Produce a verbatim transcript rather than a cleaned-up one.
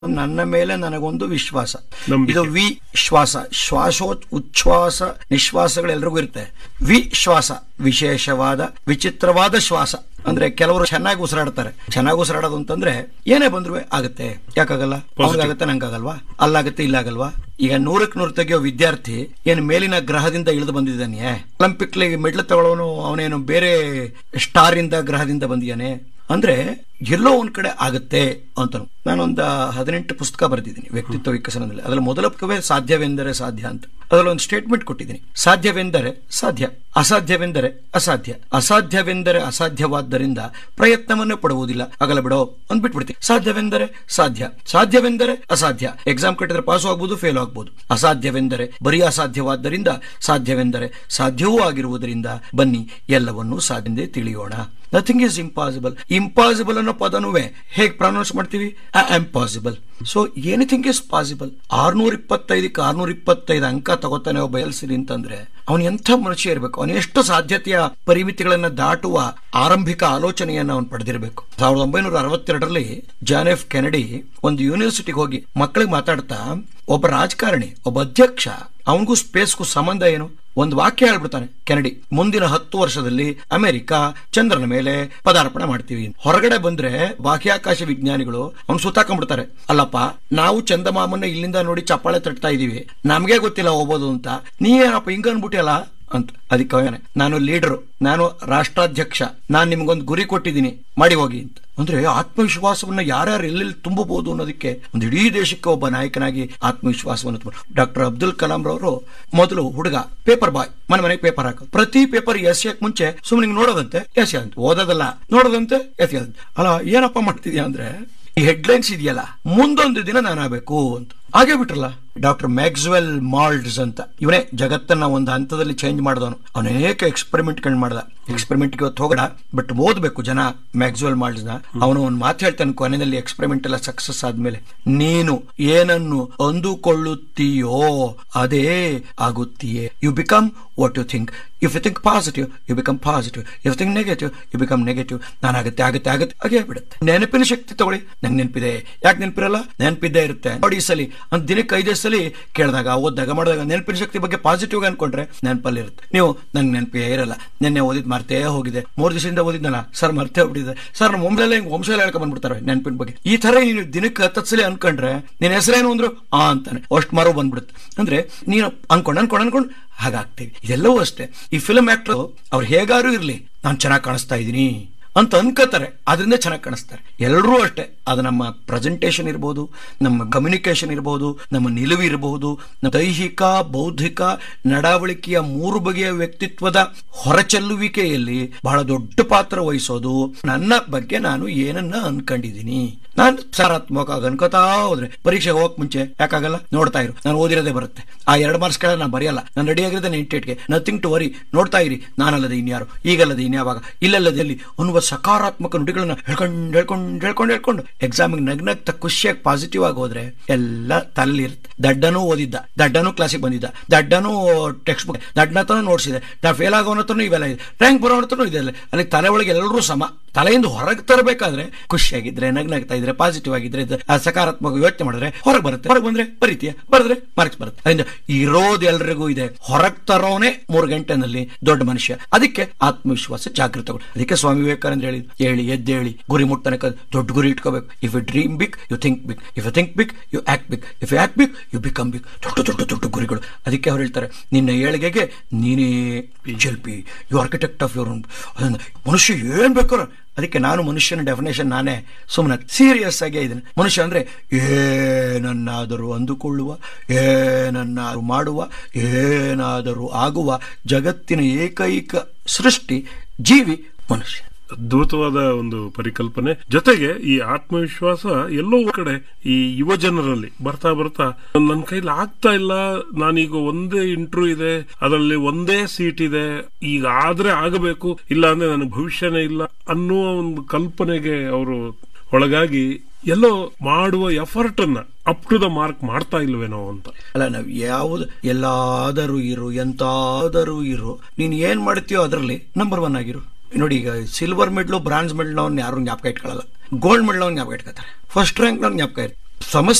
ನನ್ನ ಮೇಲೆ ನನಗೊಂದು ವಿಶ್ವಾಸ, ನಂಬಿಕೆ. ಇದು ವಿ ಶ್ವಾಸ. ಶ್ವಾಸೋ ಉಚ್ಛ್ವಾಸ ನಿಶ್ವಾಸಗಳೆಲ್ರಿಗೂ ಇರುತ್ತೆ. ವಿ ಶ್ವಾಸ ವಿಶೇಷವಾದ ವಿಚಿತ್ರವಾದ ಶ್ವಾಸ. ಅಂದ್ರೆ ಕೆಲವರು ಚೆನ್ನಾಗಿ ಉಸಿರಾಡ್ತಾರೆ. ಚೆನ್ನಾಗಿ ಉಸಿರಾಡೋದು ಅಂತಂದ್ರೆ ಏನೇ ಬಂದ್ರು ಆಗುತ್ತೆ. ಯಾಕಾಗಲ್ಲ? ಅವ್ರಿಗಾಗತ್ತೆ, ನಂಗಾಗಲ್ವಾ? ಅಲ್ಲಾಗತ್ತೆ, ಇಲ್ಲಾಗಲ್ವಾ? ಈಗ ನೂರಕ್ಕೆ ನೂರು ತೆಗೆಯೋ ವಿದ್ಯಾರ್ಥಿ ಏನು ಮೇಲಿನ ಗ್ರಹದಿಂದ ಇಳಿದು ಬಂದಿದ್ದಾನೆ? ಒಲಿಂಪಿಕ್ ಮೆಡ್ಲ್ ತಗೊಳ್ಳೋನು ಅವನೇನು ಬೇರೆ ಸ್ಟಾರ್ ಇಂದ ಗ್ರಹದಿಂದ ಬಂದಿಯಾನೆ? ಅಂದ್ರೆ ಎಲ್ಲೋ ಒಂದ್ ಕಡೆ ಆಗತ್ತೆ ಅಂತ. ನಾನೊಂದು ಹದಿನೆಂಟು ಪುಸ್ತಕ ಬರೆದಿದ್ದೀನಿ ವ್ಯಕ್ತಿತ್ವ ವಿಕಸನದಲ್ಲಿ. ಅದರಲ್ಲಿ ಮೊದಲ ಪುಸ್ತಕವೇ ಸಾಧ್ಯವೆಂದರೆ ಸಾಧ್ಯ ಅಂತ. ಅದರಲ್ಲಿ ಒಂದು ಸ್ಟೇಟ್ಮೆಂಟ್ ಕೊಟ್ಟಿದ್ದೀನಿ. ಸಾಧ್ಯವೆಂದರೆ ಸಾಧ್ಯ, ಅಸಾಧ್ಯವೆಂದರೆ ಅಸಾಧ್ಯ, ಅಸಾಧ್ಯವೆಂದರೆ ಅಸಾಧ್ಯವಾದ್ದರಿಂದ ಪ್ರಯತ್ನವನ್ನೇ ಪಡುವುದಿಲ್ಲ, ಆಗಲ್ಲ ಬಿಡೋ ಅಂದ್ಬಿಟ್ಬಿಡ್ತೀನಿ. ಸಾಧ್ಯವೆಂದರೆ ಸಾಧ್ಯ, ಸಾಧ್ಯವೆಂದರೆ ಅಸಾಧ್ಯ. ಎಕ್ಸಾಮ್ ಕಟ್ಟಿದ್ರೆ ಪಾಸ್ ಆಗ್ಬೋದು, ಫೇಲ್ ಆಗ್ಬೋದು. ಅಸಾಧ್ಯವೆಂದರೆ ಬರೀ ಅಸಾಧ್ಯವಾದ್ದರಿಂದ, ಸಾಧ್ಯವೆಂದರೆ ಸಾಧ್ಯವೂ ಆಗಿರುವುದರಿಂದ ಬನ್ನಿ ಎಲ್ಲವನ್ನೂ ಸಾಧ್ಯಂದೇ ತಿಳಿಯೋಣ. Nothing is impossible. ಇಂಪಾಸಿಬಲ್ ಅನ್ನೋ ಪದನುವೆ ಹೇಗೆ ಪ್ರೊನೌನ್ಸ್ ಮಾಡ್ತೀವಿ? Impossible. So anything is possible. ಆರ್ನೂರ ಇಪ್ಪತ್ತೈದಕ್ಕೆ ಆರ್ನೂರ ಇಪ್ಪತ್ತೈದು ಅಂಕ ತಗೋತಾನೆ ಒಬ್ಬ ಎಲ್ಸಿರಿ ಅಂತಂದ್ರೆ ಅವನು ಎಂಥ ಮನುಷ್ಯ ಇರಬೇಕು? ಅವನು ಎಷ್ಟು ಸಾಧ್ಯತೆಯ ಪರಿಮಿತಿಗಳನ್ನ ದಾಟುವ ಆರಂಭಿಕ ಆಲೋಚನೆಯನ್ನ ಅವನು ಪಡೆದಿರಬೇಕು. ಸಾವಿರದ ಒಂಬೈನೂರ ಅರವತ್ತೆರಡರಲ್ಲಿ ಜಾನ್ ಎಫ್ ಕೆನಡಿ ಒಂದು ಯೂನಿವರ್ಸಿಟಿಗೆ ಹೋಗಿ ಮಕ್ಕಳಿಗೆ ಮಾತಾಡ್ತಾ, ಒಬ್ಬ ರಾಜಕಾರಣಿ, ಒಬ್ಬ ಅಧ್ಯಕ್ಷ, ಅವನಿಗೂ ಸ್ಪೇಸ್ಗೂ ಸಂಬಂಧ ಏನು? ಒಂದು ವಾಕ್ಯ ಹೇಳ್ಬಿಡ್ತಾನೆ ಕೆನಡಿ. ಮುಂದಿನ ಹತ್ತು ವರ್ಷದಲ್ಲಿ ಅಮೆರಿಕ ಚಂದ್ರನ ಮೇಲೆ ಪದಾರ್ಪಣೆ ಮಾಡ್ತೀವಿ. ಹೊರಗಡೆ ಬಂದ್ರೆ ಬಾಹ್ಯಾಕಾಶ ವಿಜ್ಞಾನಿಗಳು ಅವ್ನು ಸುತ್ತಾಕೊಂಡ್ಬಿಡ್ತಾರೆ. ಅಲ್ಲಪ್ಪ, ನಾವು ಚಂದಮಾಮನ್ನ ಇಲ್ಲಿಂದ ನೋಡಿ ಚಪ್ಪಾಳೆ ತಟ್ತಾ ಇದೀವಿ, ನಮ್ಗೆ ಗೊತ್ತಿಲ್ಲ ಹೋಗ್ಬೋದು ಅಂತ, ನೀ ಏನಪ್ಪ ಹಿಂಗ ಅನ್ಬಿಟ್ಟಿಯಲ್ಲ ಅಂತ. ಅದಕ್ಕೆ ನಾನು ಲೀಡರು, ನಾನು ರಾಷ್ಟ್ರಾಧ್ಯಕ್ಷ, ನಾನ್ ನಿಮ್ಗೊಂದು ಗುರಿ ಕೊಟ್ಟಿದ್ದೀನಿ, ಮಾಡಿ ಹೋಗಿ ಅಂತ. ಅಂದ್ರೆ ಆತ್ಮವಿಶ್ವಾಸವನ್ನ ಯಾರ್ಯಾರು ಎಲ್ಲೆಲ್ಲಿ ತುಂಬಬಹುದು ಅನ್ನೋದಕ್ಕೆ ಒಂದು ಇಡೀ ದೇಶಕ್ಕೆ ಒಬ್ಬ ನಾಯಕನಾಗಿ ಆತ್ಮವಿಶ್ವಾಸವನ್ನು ತುಂಬ. ಡಾಕ್ಟರ್ ಅಬ್ದುಲ್ ಕಲಾಂ ರವರು ಮೊದಲು ಹುಡುಗ ಪೇಪರ್ ಬಾಯ್, ಮನೆ ಮನೆಗೆ ಪೇಪರ್ ಹಾಕೋದು. ಪ್ರತಿ ಪೇಪರ್ ಎಸೆಯಕ್ ಮುಂಚೆ ಸುಮ್ಮನೆ ನೋಡೋದಂತೆ, ಎಸೆಯಂತೆ, ಓದೋದಲ್ಲ, ನೋಡೋದಂತೆ, ಎಸೆಯಂತೆ. ಅಲ್ಲ, ಏನಪ್ಪ ಮಾಡ್ತಿದ್ಯಾ ಅಂದ್ರೆ ಈ ಹೆಡ್ಲೈನ್ಸ್ ಇದೆಯಲ್ಲ, ಮುಂದೊಂದು ದಿನ ನಾನಾಗಬೇಕು ಅಂತ. ಹಾಗೆ ಬಿಟ್ರಲ್ಲ. ಡಾಕ್ಟರ್ ಮ್ಯಾಕ್ಸ್ವೆಲ್ ಮಾಲ್ಡ್ಸ್ ಅಂತ, ಇವನೇ ಜಗತ್ತನ್ನ ಒಂದು ಹಂತದಲ್ಲಿ ಚೇಂಜ್ ಮಾಡಿದವನು. ಅನೇಕ ಎಕ್ಸ್ಪೆರಿಮೆಂಟ್ ಗಳು ಮಾಡ್ದ. ಎಕ್ಸ್ಪೆರಿಮೆಂಟ್ ಇವತ್ತು ಹೋಗಡ, ಬಟ್ ಓದ್ಬೇಕು ಜನ ಮ್ಯಾಕ್ಸ್ವೆಲ್ ಮಾಲ್ಡ್ಸ್ ನ. ಅವನು ಒಂದು ಮಾತು ಹೇಳ್ತಾನೆ ಕೊನೆಯಲ್ಲಿ, ಎಕ್ಸ್ಪೆರಿಮೆಂಟ್ ಎಲ್ಲ ಸಕ್ಸಸ್ ಆದ್ಮೇಲೆ, ನೀನು ಏನನ್ನು ಅಂದುಕೊಳ್ಳುತ್ತೀಯೋ ಅದೇ ಆಗುತ್ತೀಯೇ. You become what you think. If you think positive, you become positive. If think negative, you become negative. ನಾನಾಗುತ್ತೆ, ಆಗುತ್ತೆ, ಆಗುತ್ತೆ, ಹಾಗೆ ಬಿಡುತ್ತೆ. ನೆನಪಿನ ಶಕ್ತಿ ತಗೊಳ್ಳಿ. ನಂಗೆ ನೆನಪಿದೆ. ಯಾಕೆ ನೆನಪಿರಲ್ಲ? ನೆನಪಿದ್ದೇ ಇರುತ್ತೆ. ನೋಡಿ ಈ ಸಲಿ ಒಂದು ದಿನಕ್ಕೆ ಐದೇ ಸಲಿ ಕೇಳಿದಾಗ, ಓದಿದಾಗ, ಮಾಡಿದಾಗ ನೆನಪಿನ ಶಕ್ತಿ ಬಗ್ಗೆ ಪಾಸಿಟಿವ್ ಅನ್ಕೊಂಡ್ರೆ ನೆನಪಲ್ಲಿ ಇರುತ್ತೆ. ನೀವು ನಂಗೆ ನೆನಪೇ ಇರಲ್ಲ, ನಿನ್ನೆ ಓದಿದ್ ಮರ್ತೇ ಹೋಗಿದೆ, ಮೂರು ದಿವಸದಿಂದ ಓದಿದ್ನಲ್ಲ ಸರ್ ಮರ್ತೇ ಹೋಗ್ಬಿಟ್ಟಿದೆ ಸರ್, ನಮ್ಮ ಮೊಮ್ಲೆಲ್ಲ ಹಿಂಗ್ ವಂಶ ಎಲ್ಲ ಹೇಳ್ಕೊಂಡ್ ಬಂದ್ಬಿಡ್ತಾರೆ ನೆನಪಿನ ಬಗ್ಗೆ. ಈ ತರ ನೀನು ದಿನಕ್ಕೆ ಹತ್ತು ಸಲ ಅನ್ಕೊಂಡ್ರೆ ನಿನ್ನ ಹೆಸರೇನು ಅಂದ್ರು ಆ ಅಂತಾನೆ ಅಷ್ಟು ಮರು ಬಂದ್ಬಿಡುತ್ತೆ. ಅಂದ್ರೆ ನೀನು ಅನ್ಕೊಂಡ್ ಅನ್ಕೊಂಡ್ ಅನ್ಕೊಂಡ್ ಹಾಗಾಗ್ತೀವಿ. ಇದೆಲ್ಲವೂ ಅಷ್ಟೇ. ಈ ಫಿಲ್ಮ್ ಆಕ್ಟರ್ ಅವ್ರು ಹೇಗಾರು ಇರ್ಲಿ, ನಾನು ಚೆನ್ನಾಗಿ ಕಾಣಿಸ್ತಾ ಇದ್ದೀನಿ ಅಂತ ಅನ್ಕೋತಾರೆ, ಅದರಿಂದ ಚೆನ್ನಾಗಿ ಕಾಣಿಸ್ತಾರೆ. ಎಲ್ಲರೂ ಅಷ್ಟೇ. ಅದು ನಮ್ಮ ಪ್ರೆಸೆಂಟೇಷನ್ ಇರಬಹುದು, ನಮ್ಮ ಕಮ್ಯುನಿಕೇಶನ್ ಇರಬಹುದು, ನಮ್ಮ ನಿಲುವು ಇರಬಹುದು, ನಮ್ಮ ದೈಹಿಕ ಬೌದ್ಧಿಕ ನಡವಳಿಕೆಯ ಮೂರು ಬಗೆಯ ವ್ಯಕ್ತಿತ್ವದ ಹೊರಚೆಲ್ಲುವಿಕೆಯಲ್ಲಿ ಬಹಳ ದೊಡ್ಡ ಪಾತ್ರ ವಹಿಸೋದು ನನ್ನ ಬಗ್ಗೆ ನಾನು ಏನನ್ನ ಅನ್ಕೊಂಡಿದ್ದೀನಿ. ನಾನು ಸಕಾರಾತ್ಮಕ ಅನ್ಕೋತಾ ಹೋದ್ರೆ ಪರೀಕ್ಷೆಗೆ ಹೋಗಕ್ ಮುಂಚೆ ಯಾಕಾಗಲ್ಲ, ನೋಡ್ತಾ ಇರು, ನಾನು ಓದಿರೋದೇ ಬರುತ್ತೆ. ಆ ಎರಡು ಮಾರ್ಕ್ಸ್ ಕೆಳ ನಾನು ಬರೆಯಲ್ಲ, ನಾನು ready ಆಗಿರೋದೇ ninety nothing to worry. ನೋಡ್ತಾ ಇರಿ, ನಾನಲ್ಲದೆ ಇನ್ಯಾರು, ಈಗಲ್ಲದೆ ಇನ್ಯಾವಾಗ, ಇಲ್ಲಲ್ಲದೆ ಎಲ್ಲಿ ಅನ್ನುವ ಸಕಾರಾತ್ಮಕ ನುಡಿಗಳನ್ನ ಹೇಳ್ಕೊಂಡು ಹೇಳ್ಕೊಂಡು ಹೇಳ್ಕೊಂಡು ಹೇಳ್ಕೊಂಡು ಎಕ್ಸಾಮಿಗೆ ನಗ್ನಗ್ತ ಖುಷಿಯಾಗಿ ಪಾಸಿಟಿವ್ ಆಗಿ ಹೋದ್ರೆ ಎಲ್ಲ ತಲೆಯಲ್ಲಿ ಇರುತ್ತೆ. ದಡ್ಡನೂ ಓದಿದ್ದ, ದಡ್ಡನೂ ಕ್ಲಾಸಿಗೆ ಬಂದಿದ್ದ, ದಡ್ಡನೂ ಟೆಕ್ಸ್ಟ್ ಬುಕ್, ದಡ್ಡನತನೂ ನೋಡ್ಸಿದೆ, ನಾ ಫೇಲ್ ಆಗೋನತ್ರನೂ ಇವೆಲ್ಲ ಇದೆ, ರ್ಯಾಂಕ್ ಬರೋನತ್ರನೂ ಇದೆ. ಅಲ್ಲಿ ತಲೆ ಒಳಗೆ ಎಲ್ಲರೂ ಸಮ. ತಲೆಯಿಂದ ಹೊರಗೆ ತರಬೇಕಾದ್ರೆ ಖುಷಿಯಾಗಿದ್ರೆ, ನಗ್ನಗ್ತಾ ಇದ್ರೆ, ಪಾಸಿಟಿವ್ ಆಗಿದ್ರೆ, ಸಕಾರಾತ್ಮಕ ಯೋಚನೆ ಮಾಡಿದ್ರೆ ಹೊರಗೆ ಬರುತ್ತೆ. ಹೊರಗೆ ಬಂದ್ರೆ ಬರೀತೀಯ, ಬರೆದ್ರೆ ಮಾರ್ಕ್ಸ್ ಬರುತ್ತೆ. ಅದರಿಂದ ಇರೋದು ಎಲ್ರಿಗೂ ಇದೆ. ಹೊರಗೆ ತರೋನೆ ಮೂರು ಗಂಟೆನಲ್ಲಿ ದೊಡ್ಡ ಮನುಷ್ಯ. ಅದಕ್ಕೆ ಆತ್ಮವಿಶ್ವಾಸ ಜಾಗೃತಗಳು. ಅದಕ್ಕೆ ಸ್ವಾಮಿ ವಿವೇಕಾನಂದ ಹೇಳಿ, ಹೇಳಿ ಎದ್ದೇಳಿ, ಗುರಿ ಮುಟ್ಟನಕ ದೊಡ್ಡ ಗುರಿ ಇಟ್ಕೋಬೇಕು. If you dream big, you think big. If you think big, you act big. If you act big, you become big. ದೊಡ್ಡ ದೊಡ್ಡ ದೊಡ್ಡ ಗುರಿಗಳು. ಅದಕ್ಕೆ ಅವ್ರು ಹೇಳ್ತಾರೆ, ನಿನ್ನ ಏಳಿಗೆಗೆ ನೀನೇ ಶಿಲ್ಪಿ, you architect of your own. ಮನುಷ್ಯ ಏನ್ ಬೇಕಾದ್ರೆ. ಅದಕ್ಕೆ ನಾನು ಮನುಷ್ಯನ ಡೆಫಿನೇಷನ್ ನಾನೇ ಸುಮ್ಮನೆ ಸೀರಿಯಸ್ ಆಗಿ ಇದ್ದೇನೆ. ಮನುಷ್ಯ ಅಂದ್ರೆ ಏನನ್ನಾದರೂ ಅಂದುಕೊಳ್ಳುವ, ಏನನ್ನಾದರೂ ಮಾಡುವ, ಏನಾದರೂ ಆಗುವ ಜಗತ್ತಿನ ಏಕೈಕ ಸೃಷ್ಟಿ ಜೀವಿ ಮನುಷ್ಯ. ಅದ್ಭುತವಾದ ಒಂದು ಪರಿಕಲ್ಪನೆ. ಜೊತೆಗೆ ಈ ಆತ್ಮವಿಶ್ವಾಸ ಎಲ್ಲೋ ಕಡೆ ಈ ಯುವ ಜನರಲ್ಲಿ ಬರ್ತಾ ಬರ್ತಾ, ನನ್ನ ಕೈಲಿ ಆಗ್ತಾ ಇಲ್ಲ, ನಾನೀಗ ಒಂದೇ ಇಂಟರ್ವ್ಯೂ ಇದೆ, ಅದರಲ್ಲಿ ಒಂದೇ ಸೀಟ್ ಇದೆ, ಈಗ ಆದ್ರೆ ಆಗಬೇಕು, ಇಲ್ಲ ಅಂದ್ರೆ ನನಗೆ ಭವಿಷ್ಯನೇ ಇಲ್ಲ ಅನ್ನುವ ಒಂದು ಕಲ್ಪನೆಗೆ ಅವರು ಒಳಗಾಗಿ ಎಲ್ಲೋ ಮಾಡುವ ಎಫರ್ಟ್ ಅನ್ನ ಅಪ್ ಟು ದ ಮಾರ್ಕ್ ಮಾಡ್ತಾ ಇಲ್ವೇನೋ ಅಂತ. ಅಲ್ಲ, ನಾವ್ ಯಾವ್ದು ಎಲ್ಲಾದರೂ ಇರು, ಎಂತಾದರೂ ಇರು, ನೀನ್ ಏನ್ ಮಾಡ್ತೀಯೋ ಅದರಲ್ಲಿ ನಂಬರ್ ಒನ್ ಆಗಿರು. ನೋಡಿ, ಈಗ ಸಿಲ್ವರ್ ಮೆಡ್ಲು ಬ್ರಾನ್ಸ್ ಮೆಡ್ಲ್ ಅವ್ನ ಯಾರು ಜ್ಞಾಪಕ ಇಟ್ಕೊಳ್ಳಲ್ಲ, ಗೋಲ್ಡ್ ಮೆಡ್ಲ್ ಅವ್ನ ಜ್ಞಾಪಕ ಇಟ್ಕೊತಾರೆ, ಫಸ್ಟ್ ರ್ಯಾಂಕ್ ನವ್ನ ಜ್ಞಾಪಕ ಇರುತ್ತೆ. ಸಮಸ್ಯೆ